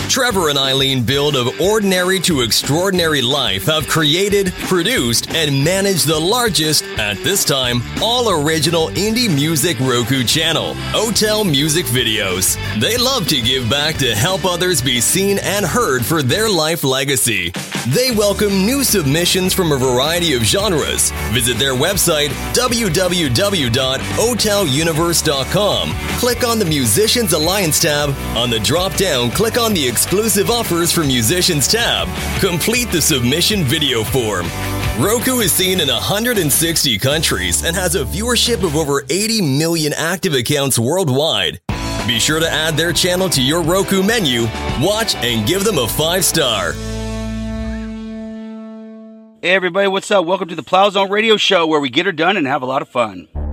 Trevor and Eileen build of ordinary to extraordinary life have created, produced, and managed the largest, at this time, all-original indie music Roku channel, Hotel Music Videos. They love to give back to help others be seen and heard for their life legacy. They welcome new submissions from a variety of genres. Visit their website, www.hoteluniverse.com. Click on the Musicians Alliance tab. On the drop-down, click on the Exclusive Offers for Musicians tab. Complete the submission video form. Roku is seen in 160 countries and has a viewership of over 80 million active accounts worldwide. Be sure to add their channel to your Roku menu, watch, and give them a 5-star. Hey everybody, what's up? Welcome to the Plow Zone Radio Show, where we get her done and have a lot of fun.